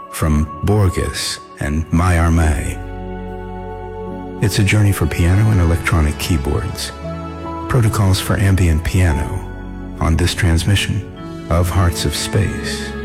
from Borges and Mallarmé. It's a journey for piano and electronic keyboards. Protocols for ambient piano on this transmission of Hearts of Space.